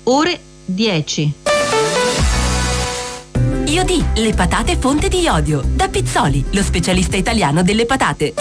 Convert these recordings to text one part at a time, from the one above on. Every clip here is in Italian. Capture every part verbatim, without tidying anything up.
ore dieci. Iodì, le patate fonte di iodio. Da Pizzoli, lo specialista italiano delle patate.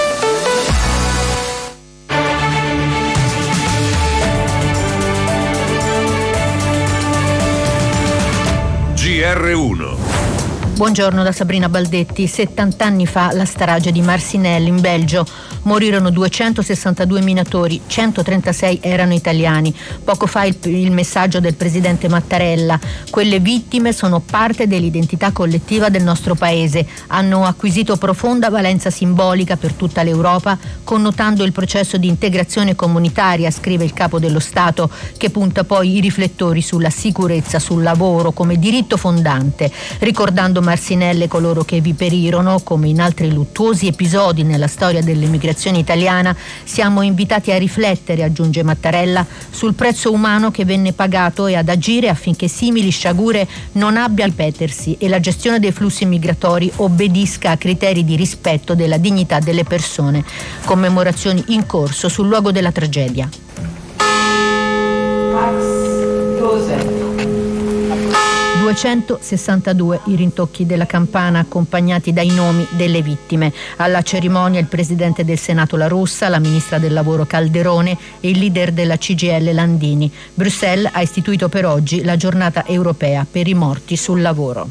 G R uno. Buongiorno da Sabrina Baldetti. settanta anni fa la strage di Marcinelle in Belgio. Morirono duecentosessantadue minatori, centotrentasei erano italiani. Poco fa il, il messaggio del presidente Mattarella. Quelle vittime sono parte dell'identità collettiva del nostro paese. Hanno acquisito profonda valenza simbolica per tutta l'Europa, connotando il processo di integrazione comunitaria, scrive il capo dello Stato, che punta poi i riflettori sulla sicurezza sul lavoro come diritto fondante, ricordando Marcinelle e coloro che vi perirono. Come in altri luttuosi episodi nella storia dell'emigrazione italiana, siamo invitati a riflettere, aggiunge Mattarella, sul prezzo umano che venne pagato e ad agire affinché simili sciagure non abbia a ripetersi e la gestione dei flussi migratori obbedisca a criteri di rispetto della dignità delle persone. Commemorazioni in corso sul luogo della tragedia. duecentosessantadue i rintocchi della campana accompagnati dai nomi delle vittime. Alla cerimonia il presidente del Senato La Russa, la ministra del lavoro Calderone e il leader della C G I L Landini. Bruxelles ha istituito per oggi la giornata europea per i morti sul lavoro.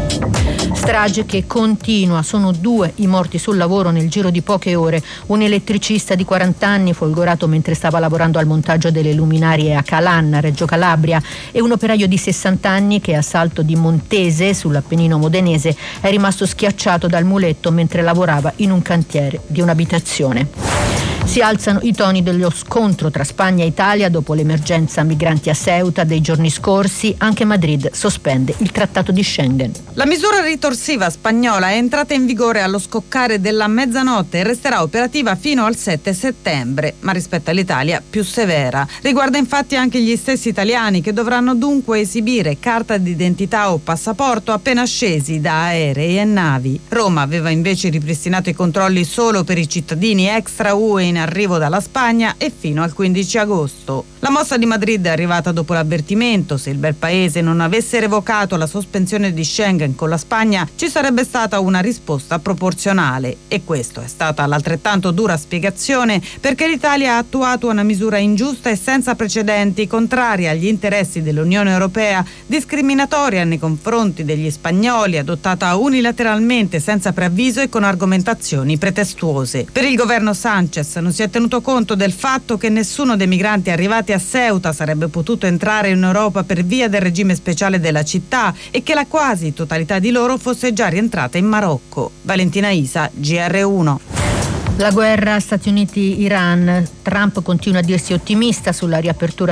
Strage che continua, sono due i morti sul lavoro nel giro di poche ore. Un elettricista di quaranta anni folgorato mentre stava lavorando al montaggio delle luminarie a Calanna, Reggio Calabria, e un operaio di sessanta anni che a Salto di Montese, sull'Appennino modenese, è rimasto schiacciato dal muletto mentre lavorava in un cantiere di un'abitazione. Si alzano i toni dello scontro tra Spagna e Italia dopo l'emergenza migranti a Ceuta dei giorni scorsi. Anche Madrid sospende il trattato di Schengen. La misura ritorsiva spagnola è entrata in vigore allo scoccare della mezzanotte e resterà operativa fino al sette settembre, ma rispetto all'Italia più severa. Riguarda infatti anche gli stessi italiani, che dovranno dunque esibire carta d'identità o passaporto appena scesi da aerei e navi. Roma aveva invece ripristinato i controlli solo per i cittadini extra U E in arrivo dalla Spagna e fino al quindici agosto. La mossa di Madrid è arrivata dopo l'avvertimento: se il bel paese non avesse revocato la sospensione di Schengen con la Spagna, ci sarebbe stata una risposta proporzionale. E questo è stata l'altrettanto dura spiegazione perché l'Italia ha attuato una misura ingiusta e senza precedenti, contraria agli interessi dell'Unione Europea, discriminatoria nei confronti degli spagnoli, adottata unilateralmente senza preavviso e con argomentazioni pretestuose. Per il governo Sanchez non si è tenuto conto del fatto che nessuno dei migranti arrivati a Ceuta sarebbe potuto entrare in Europa per via del regime speciale della città e che la quasi totalità di loro fosse già rientrata in Marocco. Valentina Isa, G R uno. La guerra Stati Uniti-Iran. Trump continua a dirsi ottimista sulla riapertura